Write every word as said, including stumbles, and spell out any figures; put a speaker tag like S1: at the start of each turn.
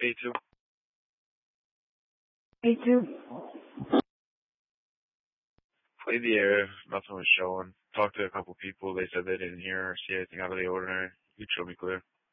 S1: A two.
S2: A two.
S1: Played the area. Nothing was showing. Talked to a couple people. They said they didn't hear or see anything out of the ordinary. You showed me clear.